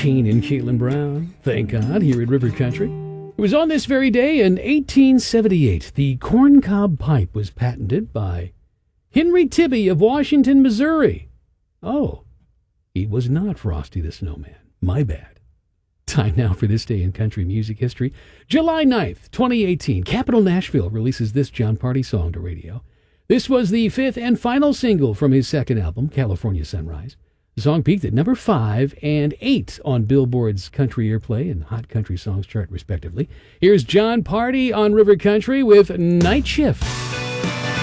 Kane and Caitlin Brown, thank God, here at River Country. It was on this very day in 1878, the corncob pipe was patented by Henry Tibby of Washington, Missouri. Oh, he was not Frosty the Snowman. My bad. Time now for this day in country music history. July 9th, 2018, Capitol Nashville releases this Jon Pardi song to radio. This was the fifth and final single from his second album, California Sunrise. The song peaked at number 5 and 8 on Billboard's Country Airplay and Hot Country Songs chart, respectively. Here's Jon Pardi on River Country with Night Shift.